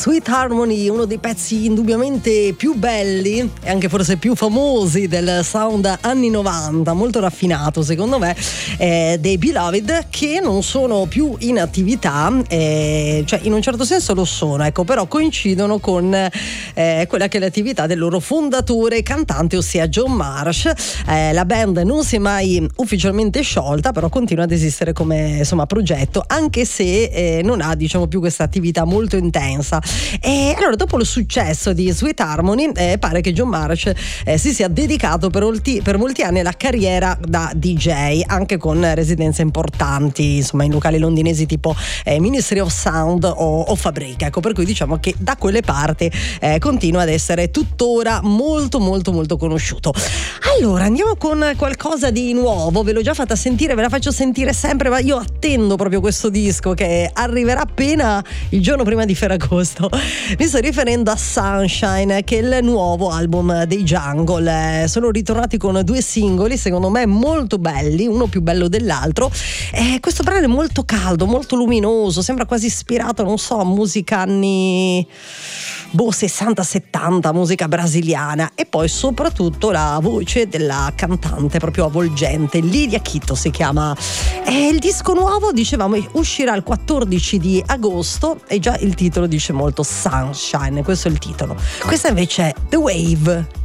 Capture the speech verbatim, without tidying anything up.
Sweet Harmony, uno dei pezzi indubbiamente più belli e anche forse più famosi del sound anni novanta, molto raffinato secondo me, eh, dei Beloved, che non sono più in attività, eh, cioè in un certo senso lo sono, ecco, però coincidono con eh, quella che è l'attività del loro fondatore e cantante, ossia John Marsh. Eh, la band non si è mai ufficialmente sciolta, però continua ad esistere come insomma progetto, anche se eh, non ha diciamo più questa attività molto intensa. E allora, dopo il successo di Sweet Harmony, eh, pare che John Marsh eh, si sia dedicato per, olti, per molti anni alla carriera da D J, anche con residenze importanti insomma in locali londinesi tipo eh, Ministry of Sound o, o Fabrica, ecco, per cui diciamo che da quelle parti eh, continua ad essere tuttora molto molto molto conosciuto. Allora andiamo con qualcosa di nuovo, ve l'ho già fatta sentire, ve la faccio sentire sempre, ma io attendo proprio questo disco che arriverà appena il giorno prima di Ferragosto. Mi sto riferendo a Sunshine, che è il nuovo album dei Jungle. Sono ritornati con due singoli secondo me molto belli, uno più bello dell'altro. E questo brano è molto caldo, molto luminoso, sembra quasi ispirato, non so, a musica anni boh sessanta settanta, musica brasiliana, e poi soprattutto la voce della cantante proprio avvolgente, Lidia Quito si chiama. E il disco nuovo, dicevamo, uscirà il quattordici di agosto e già il titolo dice molto, Sunshine, questo è il titolo. Questa invece è The Wave.